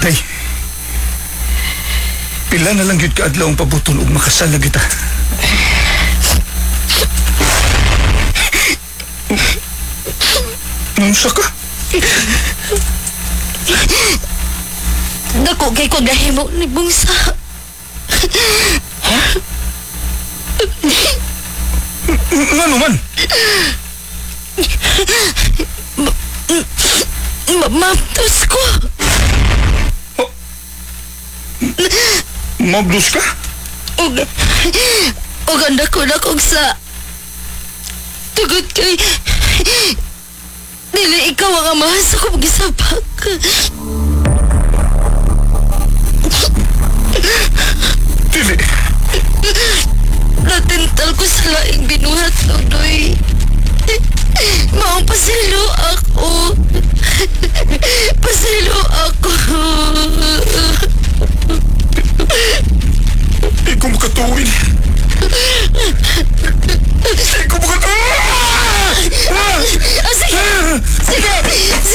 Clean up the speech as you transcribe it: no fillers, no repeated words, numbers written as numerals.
Day, pila na lang yun kaadlaw ang pabuton ug makasal na kita. Unsa ka? Dako kay ko gahimo ni bungsa. Nga naman? Maptos ko. Mabdos ka? Og ganda ko na kong sa tugod kay dili ikaw ang amahan sa kong gisabak. Dili. Natintal ko sa laing binuhat, Nonoy. Maong pasilo ako. Pasilo ako. Di ko makatuwin. Di ko makatuwin! Sige! Sige!